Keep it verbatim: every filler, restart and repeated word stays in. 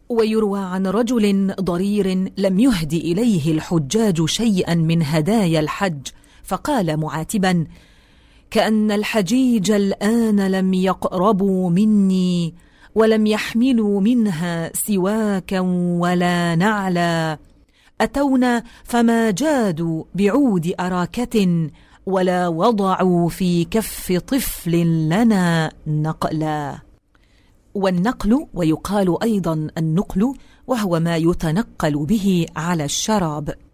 ويروى عن رجل ضرير لم يهد إليه الحجاج شيئا من هدايا الحج، فقال معاتبا: كأن الحجيج الآن لم يقربوا مني ولم يحملوا منها سواكا ولا نعلا، أتونا فما جادوا بعود أراكة ولا وضعوا في كف طفل لنا نقلا. والنقل، ويقال أيضا النقل، وهو ما يتنقل به على الشراب.